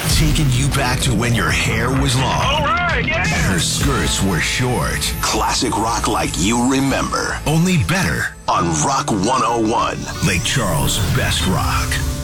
Taking you back to when your hair was long. All right, yeah. And her skirts were short. Classic rock like you remember. Only better On Rock 101. Lake Charles' best rock.